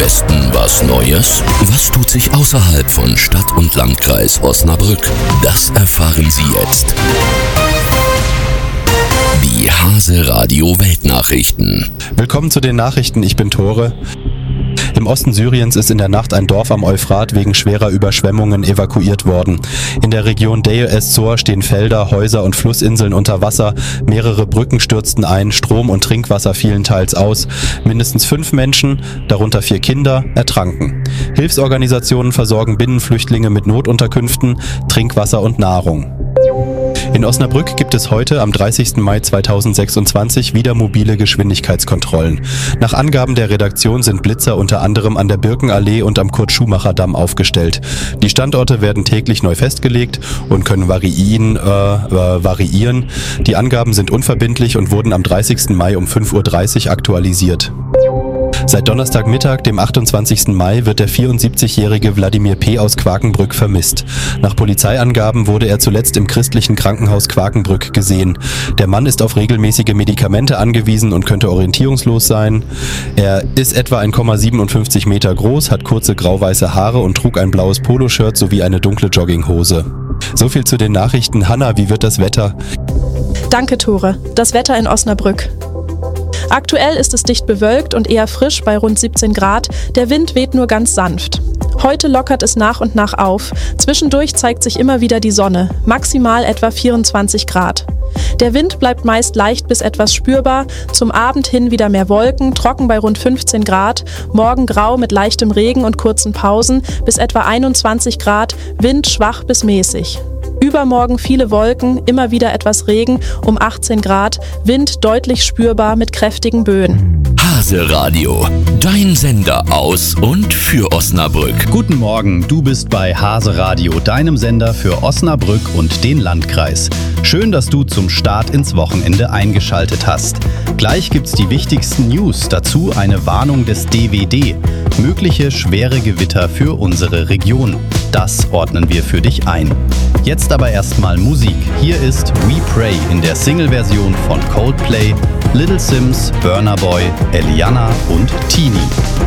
Westen was Neues? Was tut sich außerhalb von Stadt und Landkreis Osnabrück? Das erfahren Sie jetzt. Die Hase Radio Weltnachrichten. Willkommen zu den Nachrichten, ich bin Tore. Im Osten Syriens ist in der Nacht ein Dorf am Euphrat wegen schwerer Überschwemmungen evakuiert worden. In der Region Deir ez-Zor stehen Felder, Häuser und Flussinseln unter Wasser. Mehrere Brücken stürzten ein, Strom und Trinkwasser fielen teils aus. Mindestens 5 Menschen, darunter 4 Kinder, ertranken. Hilfsorganisationen versorgen Binnenflüchtlinge mit Notunterkünften, Trinkwasser und Nahrung. In Osnabrück gibt es heute, am 30. Mai 2026, wieder mobile Geschwindigkeitskontrollen. Nach Angaben der Redaktion sind Blitzer unter anderem an der Birkenallee und am Kurt-Schumacher-Damm aufgestellt. Die Standorte werden täglich neu festgelegt und können variieren. Die Angaben sind unverbindlich und wurden am 30. Mai um 5:30 Uhr aktualisiert. Seit Donnerstagmittag, dem 28. Mai, wird der 74-jährige Wladimir P. aus Quakenbrück vermisst. Nach Polizeiangaben wurde er zuletzt im christlichen Krankenhaus Quakenbrück gesehen. Der Mann ist auf regelmäßige Medikamente angewiesen und könnte orientierungslos sein. Er ist etwa 1,57 Meter groß, hat kurze grau-weiße Haare und trug ein blaues Poloshirt sowie eine dunkle Jogginghose. So viel zu den Nachrichten. Hanna, wie wird das Wetter? Danke, Tore. Das Wetter in Osnabrück. Aktuell ist es dicht bewölkt und eher frisch bei rund 17 Grad. Der Wind weht nur ganz sanft. Heute lockert es nach und nach auf. Zwischendurch zeigt sich immer wieder die Sonne, maximal etwa 24 Grad. Der Wind bleibt meist leicht bis etwas spürbar, zum Abend hin wieder mehr Wolken, trocken bei rund 15 Grad, morgen grau mit leichtem Regen und kurzen Pausen bis etwa 21 Grad, Wind schwach bis mäßig. Übermorgen viele Wolken, immer wieder etwas Regen, um 18 Grad, Wind deutlich spürbar mit kräftigen Böen. Hase Radio, dein Sender aus und für Osnabrück. Guten Morgen, du bist bei Hase Radio, deinem Sender für Osnabrück und den Landkreis. Schön, dass du zum Start ins Wochenende eingeschaltet hast. Gleich gibt's die wichtigsten News, dazu eine Warnung des DWD. Mögliche schwere Gewitter für unsere Region. Das ordnen wir für dich ein. Jetzt aber erstmal Musik. Hier ist We Pray in der Single-Version von Coldplay, Little Sims, Burna Boy, Eliana und Teenie.